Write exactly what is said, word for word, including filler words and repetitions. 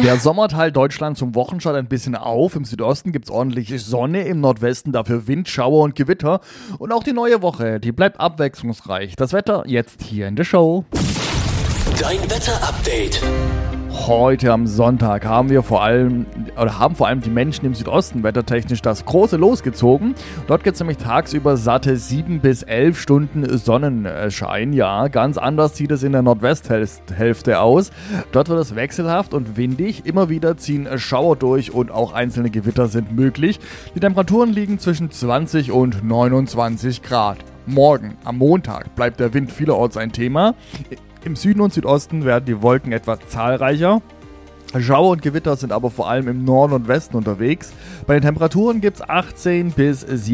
Der Sommerteil Deutschland zum Wochenstart ein bisschen auf. Im Südosten gibt es ordentlich Sonne, im Nordwesten dafür Wind, Schauer und Gewitter. Und auch die neue Woche, die bleibt abwechslungsreich. Das Wetter jetzt hier in der Show. Dein Wetter-Update. Heute am Sonntag haben wir vor allem, oder haben vor allem die Menschen im Südosten wettertechnisch das große Los gezogen. Dort gibt es nämlich tagsüber satte sieben bis elf Stunden Sonnenschein. Ja, ganz anders sieht es in der Nordwesthälfte aus. Dort wird es wechselhaft und windig. Immer wieder ziehen Schauer durch und auch einzelne Gewitter sind möglich. Die Temperaturen liegen zwischen zwanzig und neunundzwanzig Grad. Morgen, am Montag, bleibt der Wind vielerorts ein Thema. Im Süden und Südosten werden die Wolken etwas zahlreicher. Schauer und Gewitter sind aber vor allem im Norden und Westen unterwegs. Bei den Temperaturen gibt es achtzehn bis